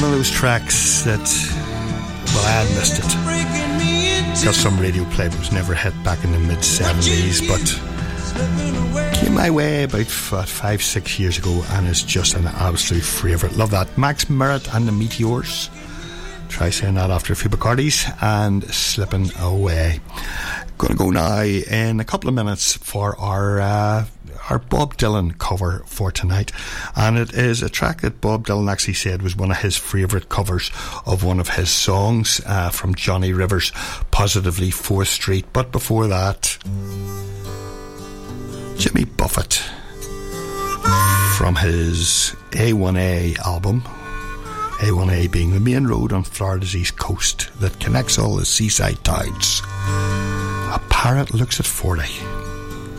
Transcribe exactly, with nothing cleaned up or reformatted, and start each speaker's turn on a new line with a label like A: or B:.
A: of those tracks that, well, I had missed it. Got some radio play, but was never hit back in the mid seventies, but came my way about what, five, six years ago, and is just an absolute favourite. Love that. Max Merritt and the Meteors. Try saying that after a few Bacardis, and Slipping Away. Gonna go now in a couple of minutes for our uh, our Bob Dylan cover for tonight, and it is a track that Bob Dylan actually said was one of his favourite covers of one of his songs, uh, from Johnny Rivers, Positively fourth Street. But before that, Jimmy Buffett from his A one A album, A one A being the main road on Florida's east coast that connects all the seaside towns. A parrot looks at forty.